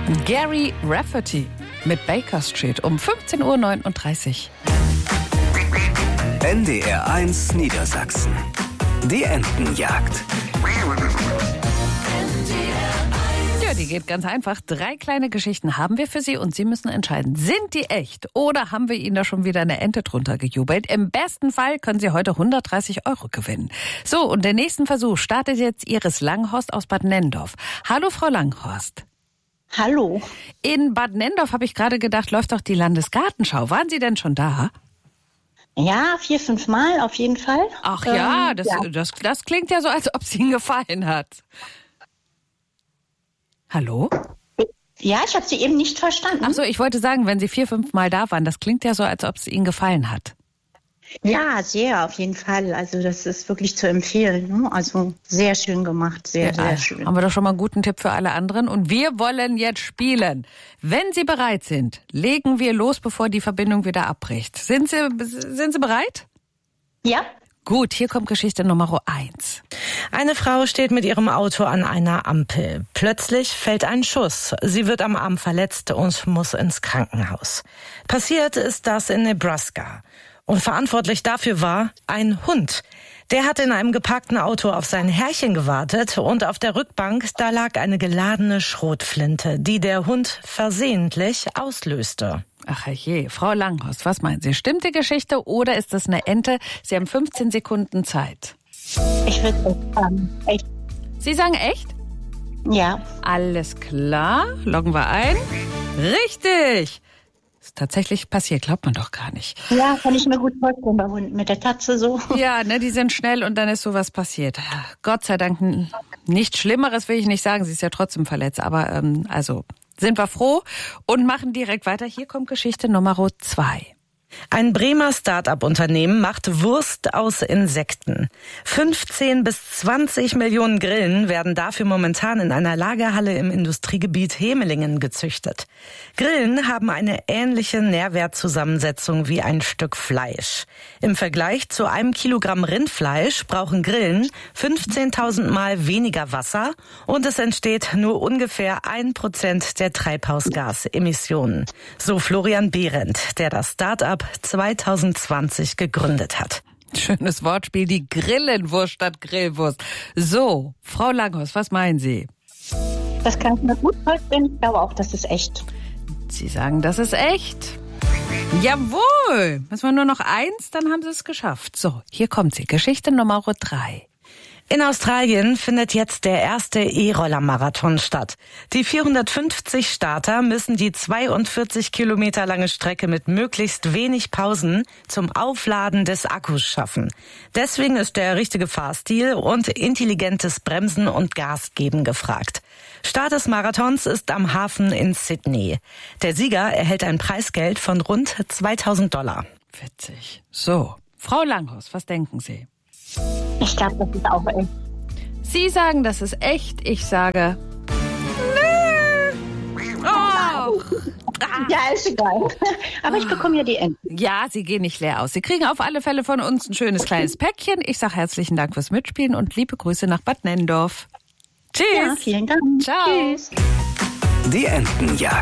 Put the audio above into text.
Gary Rafferty mit Baker Street um 15:39 Uhr. NDR1 Niedersachsen. Die Entenjagd. Ja, die geht ganz einfach. 3 kleine Geschichten haben wir für Sie und Sie müssen entscheiden, sind die echt oder haben wir Ihnen da schon wieder eine Ente drunter gejubelt? Im besten Fall können Sie heute 130 € gewinnen. So, und der nächste Versuch startet jetzt Iris Langhorst aus Bad Nenndorf. Hallo, Frau Langhorst. Hallo. In Bad Nenndorf, habe ich gerade gedacht, läuft doch die Landesgartenschau. Waren Sie denn schon da? Ja, 4, 5 Mal auf jeden Fall. Ach ja, das klingt ja so, als ob es Ihnen gefallen hat. Hallo? Ja, ich habe Sie eben nicht verstanden. Ach so, ich wollte sagen, wenn Sie 4, 5 Mal da waren, das klingt ja so, als ob es Ihnen gefallen hat. Ja, sehr, auf jeden Fall. Also das ist wirklich zu empfehlen. Ne? Also sehr schön gemacht, sehr schön. Haben wir doch schon mal einen guten Tipp für alle anderen. Und wir wollen jetzt spielen. Wenn Sie bereit sind, legen wir los, bevor die Verbindung wieder abbricht. Sind Sie bereit? Ja. Gut, hier kommt Geschichte Nummer 1. Eine Frau steht mit ihrem Auto an einer Ampel. Plötzlich fällt ein Schuss. Sie wird am Arm verletzt und muss ins Krankenhaus. Passiert ist das in Nebraska. Und verantwortlich dafür war ein Hund. Der hat in einem geparkten Auto auf sein Herrchen gewartet und auf der Rückbank, da lag eine geladene Schrotflinte, die der Hund versehentlich auslöste. Ach je, Frau Langhorst, was meinen Sie? Stimmt die Geschichte oder ist das eine Ente? Sie haben 15 Sekunden Zeit. Ich würde sagen, echt. Sie sagen echt? Ja. Alles klar, loggen wir ein. Richtig! Ist tatsächlich passiert, glaubt man doch gar nicht. Ja, kann ich mir gut vorstellen bei Hunden mit der Tatze so. Ja, ne, die sind schnell und dann ist sowas passiert. Gott sei Dank nichts Schlimmeres will ich nicht sagen, sie ist ja trotzdem verletzt. Aber also sind wir froh und machen direkt weiter. Hier kommt Geschichte Nummer 2. Ein Bremer Start-up-Unternehmen macht Wurst aus Insekten. 15 bis 20 Millionen Grillen werden dafür momentan in einer Lagerhalle im Industriegebiet Hemelingen gezüchtet. Grillen haben eine ähnliche Nährwertzusammensetzung wie ein Stück Fleisch. Im Vergleich zu 1 Kilogramm Rindfleisch brauchen Grillen 15.000 Mal weniger Wasser und es entsteht nur ungefähr 1% der Treibhausgasemissionen. So Florian Behrendt, der das Start-up 2020 gegründet hat. Schönes Wortspiel, die Grillenwurst statt Grillwurst. So, Frau Langhorst, was meinen Sie? Das kann ich mir gut vorstellen. Ich glaube auch, das ist echt. Sie sagen, das ist echt? Jawohl! Müssen wir nur noch 1, dann haben Sie es geschafft. So, hier kommt sie. Geschichte Nummer 3. In Australien findet jetzt der erste E-Roller-Marathon statt. Die 450 Starter müssen die 42 Kilometer lange Strecke mit möglichst wenig Pausen zum Aufladen des Akkus schaffen. Deswegen ist der richtige Fahrstil und intelligentes Bremsen und Gasgeben gefragt. Start des Marathons ist am Hafen in Sydney. Der Sieger erhält ein Preisgeld von rund $2.000. Witzig. So, Frau Langhorst, was denken Sie? Ich glaube, das ist auch echt. Sie sagen, das ist echt. Ich sage, nö. Oh. Ja, ist egal. Aber ich bekomme ja die Ente. Ja, Sie gehen nicht leer aus. Sie kriegen auf alle Fälle von uns ein schönes kleines Päckchen. Ich sage herzlichen Dank fürs Mitspielen und liebe Grüße nach Bad Nenndorf. Tschüss. Ja, vielen Dank. Ciao. Tschüss. Die Entenjagd.